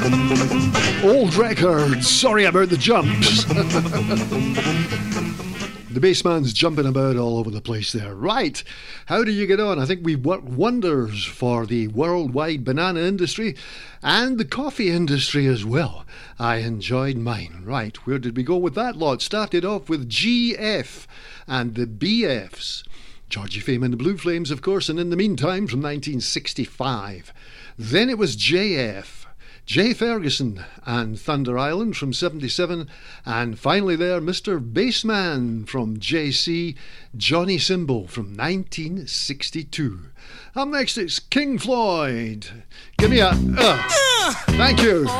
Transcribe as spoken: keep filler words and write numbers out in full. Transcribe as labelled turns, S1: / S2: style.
S1: Old record, sorry about the jumps. The bassman's jumping about all over the place there. Right, how do you get on? I think we've worked wonders for the worldwide banana industry and the coffee industry as well. I enjoyed mine. Right, where did we go with that lot? Started off with G F and the B Fs. Georgie Fame and the Blue Flames, of course, and in the meantime from nineteen sixty-five. Then it was J F. Jay Ferguson and Thunder Island from seventy-seven, and finally there Mister Bassman from J C, Johnny Cymbal from nineteen sixty-two. Up next it's King Floyd. Give me a uh. Thank you.